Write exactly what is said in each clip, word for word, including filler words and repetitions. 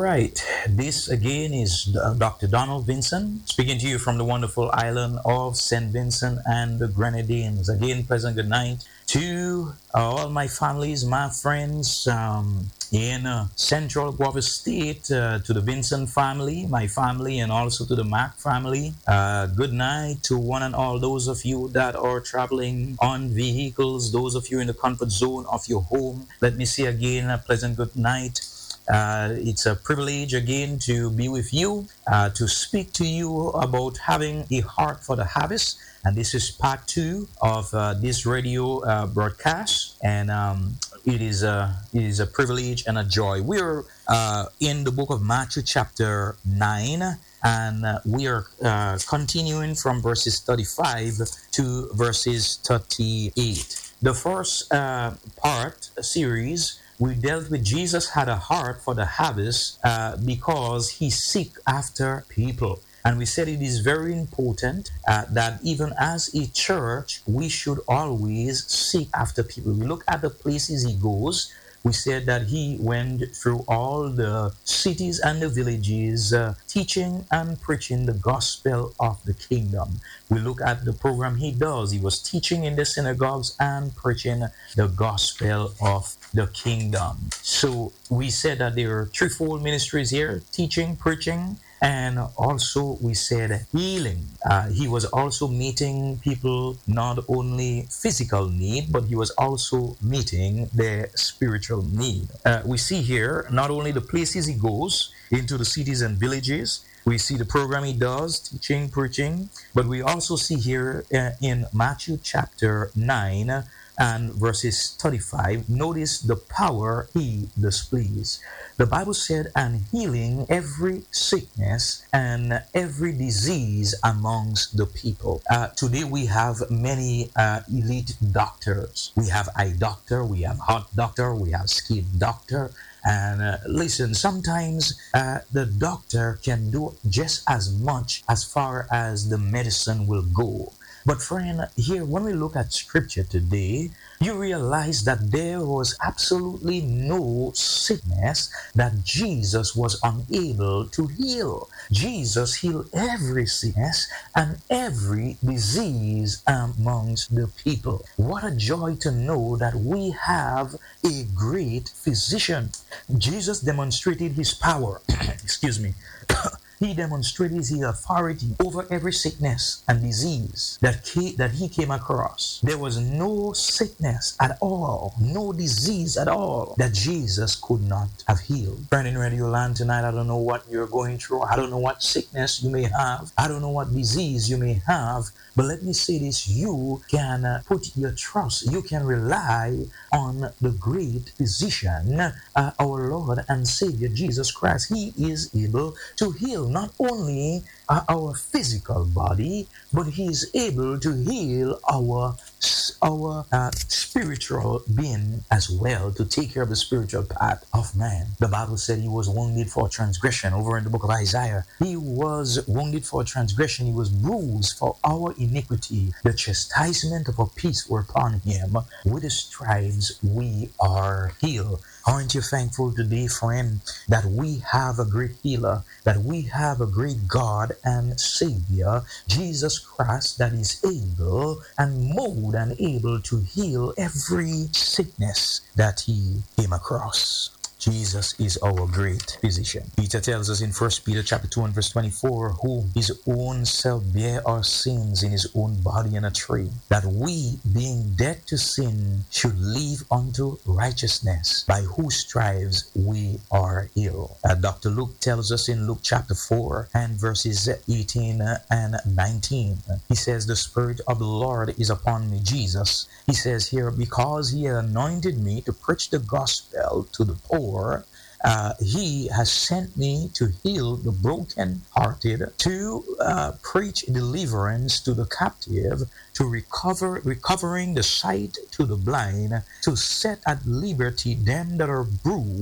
right. This again is uh, Doctor Donald Vincent speaking to you from the wonderful island of Saint Vincent and the Grenadines. Again, pleasant good night to uh, all my families, my friends um, in uh, Central Guava State, uh, to the Vincent family, my family, and also to the Mac family. Uh, good night to one and all those of you that are traveling on vehicles, those of you in the comfort zone of your home. Let me say again a pleasant good night. Uh, it's a privilege again to be with you, uh, to speak to you about having a heart for the harvest. And this is part two of uh, this radio uh, broadcast. And um, it is a it is a privilege and a joy. We're uh, in the book of Matthew, chapter nine, and uh, we are uh, continuing from verses thirty-five to verses thirty-eight. The first uh, part series, we dealt with Jesus had a heart for the harvest uh, because he seek after people. And we said it is very important uh, that even as a church, we should always seek after people. We look at the places he goes. We said that he went through all the cities and the villages, uh, teaching and preaching the gospel of the kingdom. We look at the program he does. He was teaching in the synagogues and preaching the gospel of the kingdom. So we said that there are threefold ministries here: teaching, preaching, and also we said healing. Uh, he was also meeting people not only physical need, but he was also meeting their spiritual need. Uh, we see here not only the places he goes into the cities and villages, we see the program he does, teaching, preaching, but we also see here uh, in Matthew chapter nine and verses thirty-five, notice the power he displays. The Bible said, and healing every sickness and every disease amongst the people. Uh, today we have many uh, elite doctors. We have eye doctor, we have heart doctor, we have skin doctor. And uh, listen, sometimes uh, the doctor can do just as much as far as the medicine will go. But friend, here when we look at scripture today, you realize that there was absolutely no sickness that Jesus was unable to heal. Jesus healed every sickness and every disease amongst the people. What a joy to know that we have a great physician. Jesus demonstrated his power. Excuse me. He demonstrated his authority over every sickness and disease that he, that he came across. There was no sickness at all, no disease at all that Jesus could not have healed. Friend in Radio Land tonight, I don't know what you're going through. I don't know what sickness you may have. I don't know what disease you may have. But let me say this, you can uh, put your trust, you can rely on the great physician, uh, our Lord and Savior Jesus Christ. He is able to heal not only uh, our physical body, but he is able to heal our our uh, spiritual being as well, to take care of the spiritual part of man. The Bible said he was wounded for transgression. Over in the book of Isaiah, he was wounded for transgression, he was bruised for our iniquity. The chastisement of our peace were upon him. With his stripes we are healed. Aren't you thankful today, friend, that we have a great healer, that we have a great God and Savior, Jesus Christ, that is able and more than able to heal every sickness that he came across. Jesus is our great physician. Peter tells us in First Peter chapter two and verse twenty-four, who his own self bare our sins in his own body on a tree, that we, being dead to sin, should live unto righteousness, by whose stripes we are healed. Uh, Doctor Luke tells us in Luke chapter four and verses eighteen and nineteen, he says, the Spirit of the Lord is upon me, Jesus. He says here, because he anointed me to preach the gospel to the poor, Uh, he has sent me to heal the brokenhearted, to uh, preach deliverance to the captive, to recover recovering the sight to the blind, to set at liberty them that are bruised,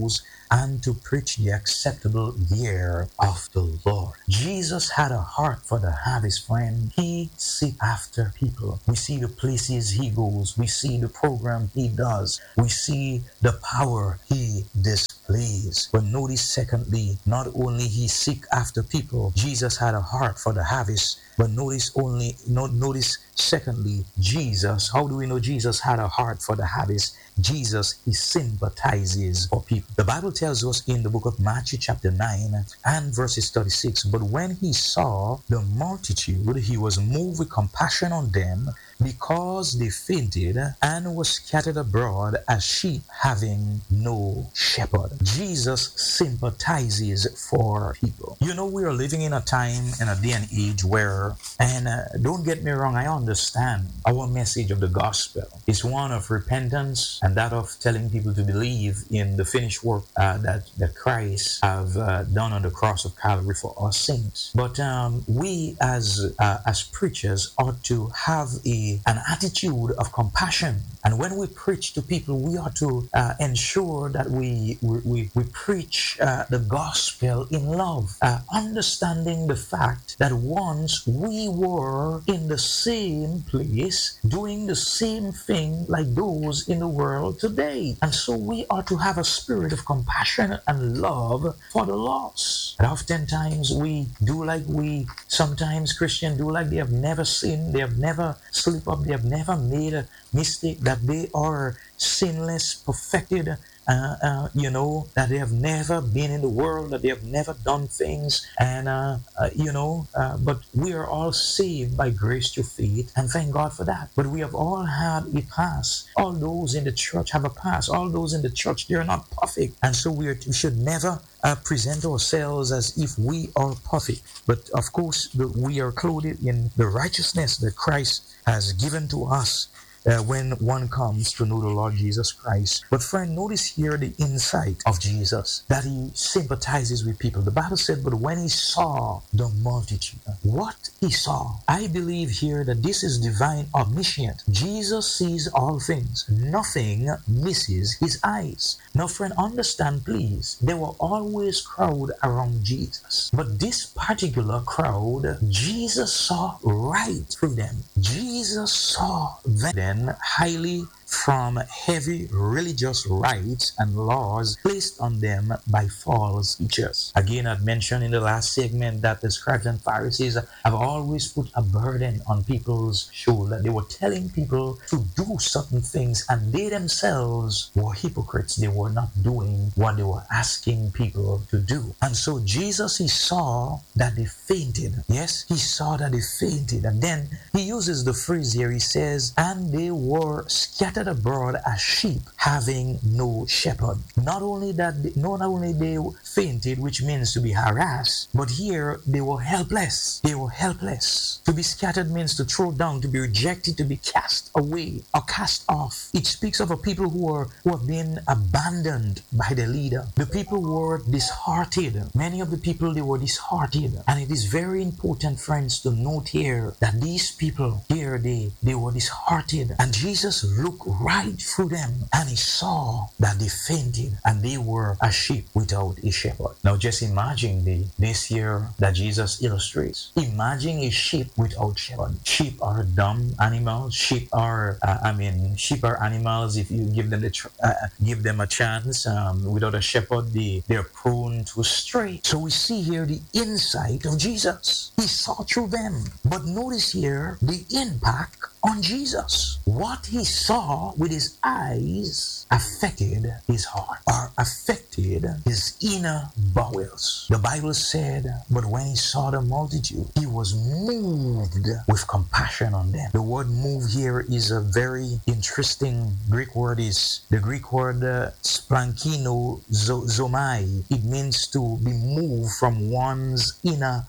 and to preach the acceptable year of the Lord. Jesus had a heart for the harvest, friend. He seek after people. We see the places he goes. We see the program he does. We see the power he displays. But notice, secondly, not only he seek after people, Jesus had a heart for the harvest. But notice only, no, notice secondly, Jesus, how do we know Jesus had a heart for the harvest? Jesus, he sympathizes for people. The Bible tells us in the book of Matthew chapter nine and verses thirty-six, but when he saw the multitude, he was moved with compassion on them because they fainted and were scattered abroad as sheep having no shepherd. Jesus sympathizes for people. You know, we are living in a time and a day and age where, and uh, don't get me wrong, I understand our message of the gospel is one of repentance and that of telling people to believe in the finished work uh, that, that Christ have uh, done on the cross of Calvary for our sins. But um, we as uh, as preachers ought to have a an attitude of compassion. And when we preach to people, we ought to uh, ensure that we we, we, we preach uh, the gospel in love, uh, understanding the fact that once we were in the same place, doing the same thing like those in the world today. And so we ought to have a spirit of compassion and love for the lost. And oftentimes we do like we, sometimes Christians do like they have never sinned, they have never slipped up, they have never made a mistake, that they are sinless, perfected, uh, uh, you know, that they have never been in the world, that they have never done things, and, uh, uh, you know, uh, but we are all saved by grace through faith, and thank God for that. But we have all had a past. All those in the church have a past. All those in the church, they are not perfect. And so we, are, we should never uh, present ourselves as if we are perfect. But of course, the, we are clothed in the righteousness that Christ has given to us Uh, when one comes to know the Lord Jesus Christ. But friend, notice here the insight of Jesus, that he sympathizes with people. The Bible said, but when he saw the multitude, what he saw, I believe here that this is divine omniscient. Jesus sees all things. Nothing misses his eyes. Now friend, understand please, there were always crowd around Jesus. But this particular crowd, Jesus saw right through them. Jesus saw them highly from heavy religious rites and laws placed on them by false teachers. Again, I've mentioned in the last segment that the scribes and Pharisees have always put a burden on people's shoulder. They were telling people to do certain things, and they themselves were hypocrites. They were not doing what they were asking people to do. And so Jesus, he saw that they fainted. Yes, he saw that they fainted. And then he uses the phrase here. He says, and they were scattered abroad as sheep having no shepherd. Not only that, they, not only they fainted, which means to be harassed, but here they were helpless. They were helpless. To be scattered means to throw down, to be rejected, to be cast away or cast off. It speaks of a people who are who have been abandoned by the leader. The people were disheartened. Many of the people, they were disheartened. And it is very important, friends, to note here that these people here, they, they were disheartened. And Jesus looked right through them, and he saw that they fainted and they were a sheep without a shepherd. Now just imagine the this here that Jesus illustrates. Imagine a sheep without shepherd. Sheep are dumb animals. Sheep are, uh, I mean, sheep are animals. If you give them the tr- uh, give them a chance, um, without a shepherd, they they're prone to stray. So we see here the insight of Jesus. He saw through them. But notice here the impact on Jesus. What he saw with his eyes affected his heart, or affected his inner bowels. The Bible said, but when he saw the multitude, he was moved with compassion on them. The word move here is a very interesting Greek word. Is the Greek word uh, splankino zomai. It means to be moved from one's inner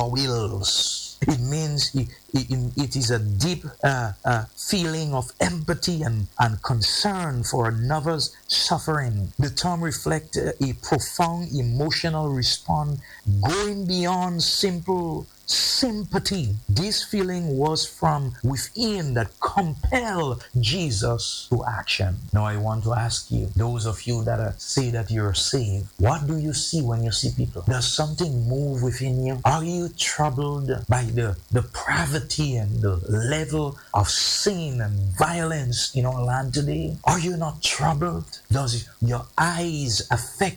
bowels. It means it, it, it is a deep uh, uh, feeling of empathy and, and concern for another's suffering. The term reflects a profound emotional response going beyond simple sympathy. This feeling was from within that compelled Jesus to action. Now I want to ask you, those of you that are, say that you're saved, what do you see when you see people? Does something move within you? Are you troubled by the depravity and the level of sin and violence in our land today? Are you not troubled? Does your eyes affect